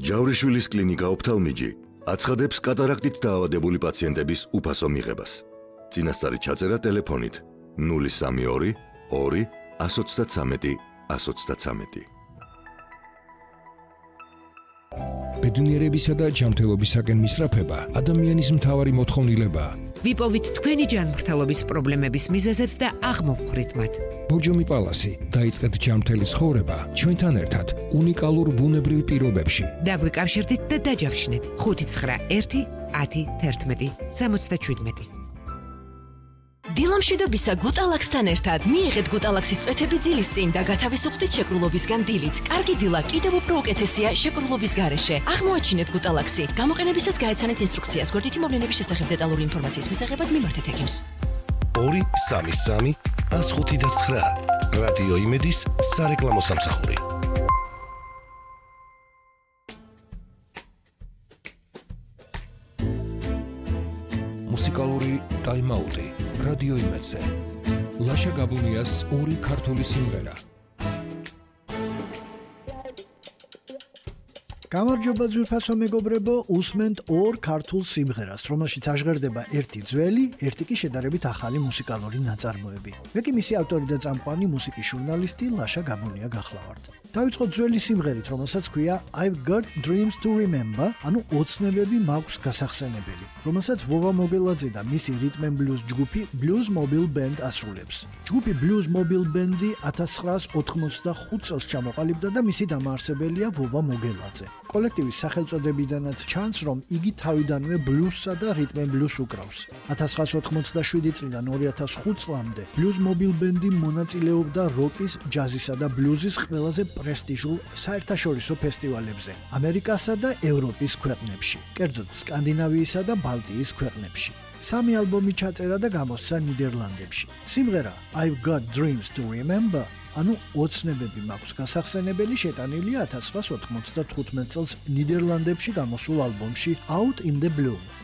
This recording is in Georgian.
ჯავრიშვილის კლინიკა ოფთალმიჯი აცხადებს კატარაქტით დაავადებული პაციენტების უფასო მიღებას. წინასწარი ჩაწერა ტელეფონით 032 2 133 133. ბედნიერებისა და ჯანმრთელობისაკენ მისწრაფება ადამიანის მთავარი მოთხოვნილებაა. ვიპოვით თქვენი ჯანმრთელობის პრობლემების მიზეზებს და აღმოვხვრით მათ. ბორჯომი პალასი, დაიწყეთ ჯანმრთელი ცხოვრება ჩვენთან ერთად უნიკალურ ბუნებრივ პირობებში. დაგვიკავშირდით და დაჯავშნეთ 591 10 11 77. დილამშვიდობისა გუტალაქსთან ერთად მიიღეთ გუტალაქსის წვეთები ძილის წინ და გათავისუფლდით შეკრულობისგან დილით. კარგი დილა კიდევ უფრო უკეთესია შეკრულობის გარეშე. აღმოაჩინეთ გუტალაქსი. გამოყენებისას გაეცანეთ ინსტრუქციას. გვერდითი მოვლენების შესახებ დეტალური ინფორმაციის მისაღებად მიმართეთ ექიმს. 233 105 რადიო იმედის სარეკლამო სამსახური. მუსიკალური ტაიმაუტი რადიო იმედზე. ლაშა გაბუნიას ორი ქართული სიმღერა. გამარჯობა ძვირფასო მეგობრებო, უსმენთ ორ ქართულ სიმღერას, რომელშიც აღჟღერდება ერთი ძველი, ერთი კი შედარებით ახალი მუსიკალური ნაწარმოები. მე კი მისი ავტორი და წამყვანი მუსიკის ჟურნალისტი ლაშა გაბუნია გახლავართ. დავიწყოთ ძველი სიმღერით, რომელსაც ქვია I've got dreams to remember, ანუ ოცნებები მაქვს გასახსენებელი, რომელსაც ვოვა მოგელაძე და მისი rhythm and blues ჯგუფი Blues Mobile Band ასრულებს. ჯგუფი Blues Mobile Band-ი 1985 წელს ჩამოყალიბდა და მისი დამაარსებელია ვოვა მოგელაძე. კოლექტივის სახელწოდებიდანაც ჩანს, რომ იგი თავიდანვე ბლუსსა და rhythm and blues უკრავს. 1987 წლიდან 2005 წლამდე Blues Mobile Band-ი მონაწილეობდა როკის, ჯაზისა და ბლუზის ყველაზე პრესტიჟულ საერთაშორისო ფესტივალებზე ამერიკასა და ევროპის ქვეყნებში, კერძოდ სკანდინავიისა და ბალტიის ქვეყნებში. სამი ალბომი ჩაწერა და გამოსცა ნიდერლანდებში. სიმღერა I've got dreams to remember, ანუ ოცნებები მაქვს გასახსენებელი, შეტანილია 1995 წელს ნიდერლანდებში გამოსულ ალბომში Out in the Blue.